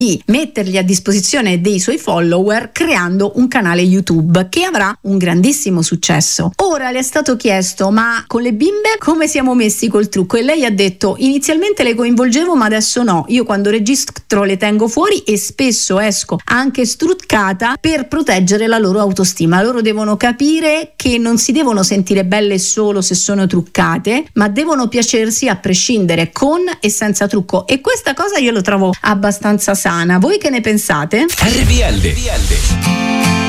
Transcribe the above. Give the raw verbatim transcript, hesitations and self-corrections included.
di metterli a disposizione dei suoi follower creando un canale YouTube che avrà un grandissimo successo. Ora le è stato chiesto: ma con le bimbe come siamo messi col trucco? E lei ha detto: inizialmente le coinvolgevo, ma adesso no, io quando registro le tengo fuori e spesso esco anche struccata per proteggere la loro autostima. Loro devono capire che non si devono sentire belle solo se sono truccate, ma devono piacersi a prescindere, con e senza trucco, e questa cosa io lo trovo abbastanza sana. Voi che ne pensate? R P L